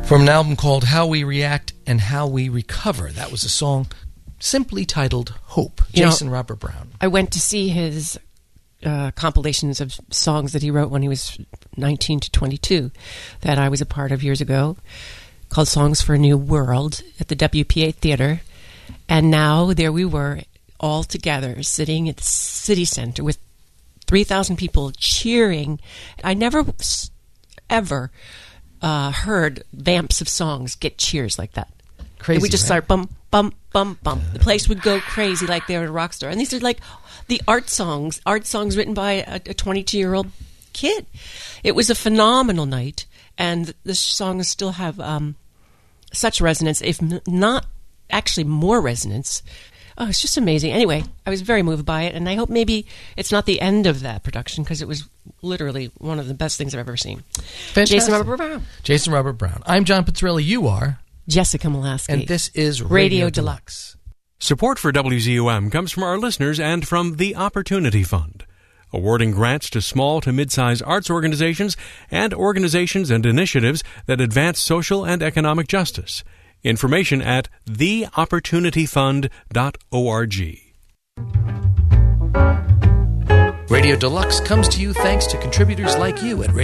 From an album called How We React and How We Recover. That was a song simply titled Hope. Jason Robert Brown. I went to see his compilations of songs that he wrote when he was 19 to 22 that I was a part of years ago, called Songs for a New World at the WPA Theater. And now there we were all together sitting at the city center with 3,000 people cheering. I never ever heard vamps of songs get cheers like that. Crazy. We just start bum, bum, bum, bum. The place would go crazy like they were a rock star. And these are like the art songs written by a 22-year-old kid. It was a phenomenal night, and the songs still have such resonance, if not actually more resonance. Oh, it's just amazing. Anyway, I was very moved by it, and I hope maybe it's not the end of that production, because it was literally one of the best things I've ever seen. Fantastic. Jason Robert Brown. Jason Robert Brown. I'm John Petrelli. You are Jessica Molaski. And this is Radio Deluxe. Support for WZUM comes from our listeners and from the Opportunity Fund, awarding grants to small to mid-size arts organizations and organizations and initiatives that advance social and economic justice. Information at theopportunityfund.org. Radio Deluxe comes to you thanks to contributors like you at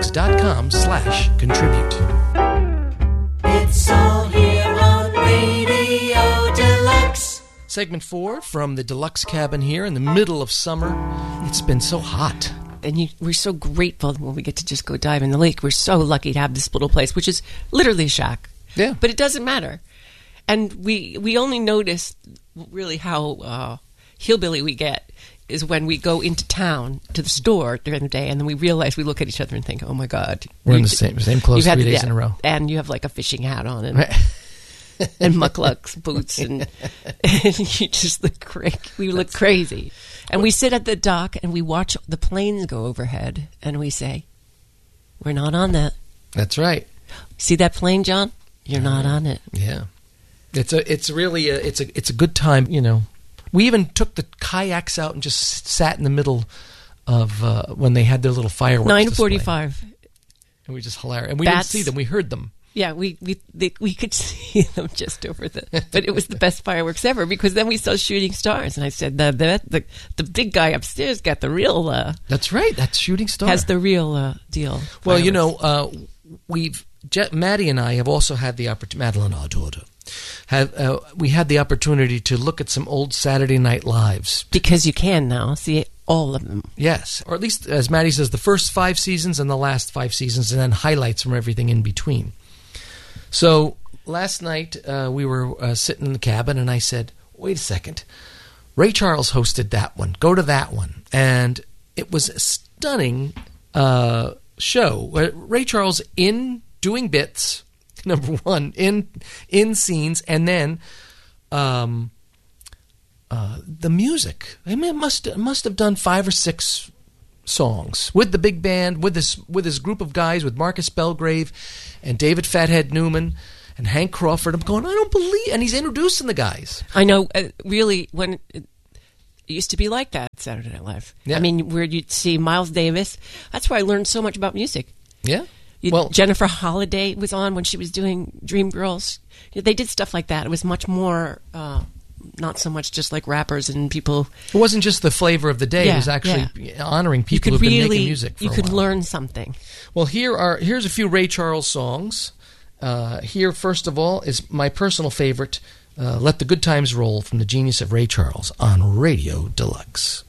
radiodeluxe.com/contribute. It's all here on Radio Deluxe. Segment 4 from the Deluxe Cabin here in the middle of summer. It's been so hot. And we're so grateful when we get to just go dive in the lake. We're so lucky to have this little place, which is literally a shack. Yeah. But it doesn't matter. And we only notice really how hillbilly we get is when we go into town to the store during the day, and then we realize, we look at each other and think, oh my God. We're in the same clothes 3 days in a row. And you have like a fishing hat on and and mucklucks boots, and you just look crazy. We look crazy. And we sit at the dock and we watch the planes go overhead, and we say, we're not on that. That's right. See that plane, John? You're not on it. Yeah. It's really a good time, you know. We even took the kayaks out and just sat in the middle of when they had their little fireworks 9:45. And we just hilarious. And we didn't see them, we heard them. Yeah, we could see them just over but it was the best fireworks ever, because then we saw shooting stars, and I said the big guy upstairs got the real. That's right. That's Shooting Star. Has the real deal. Well, fireworks. you know, Maddie and I have also had the opportunity. Madeline, our daughter, we had the opportunity to look at some old Saturday Night Lives, because you can now see all of them. Yes, or at least, as Maddie says, the first 5 seasons and the last 5 seasons, and then highlights from everything in between. So last night we were sitting in the cabin, and I said, wait a second. Ray Charles hosted that one. Go to that one. And it was a stunning show. Ray Charles in doing bits, number one, in scenes, and then the music. I mean, it must have done 5 or 6 songs with the big band, with his group of guys, with Marcus Belgrave and David Fathead Newman and Hank Crawford. I'm going, I don't believe, and he's introducing the guys. I know, really, when it used to be like that at Saturday Night Live. Yeah. I mean, where you'd see Miles Davis. That's where I learned so much about music. Yeah. Jennifer Holliday was on when she was doing Dreamgirls. They did stuff like that. It was much more, not so much just like rappers and people. It wasn't just the flavor of the day. It was actually honoring people who've been making music for a while. You could learn something. Well, here's a few Ray Charles songs. Here, first of all, is my personal favorite, Let the Good Times Roll, from the genius of Ray Charles on Radio Deluxe.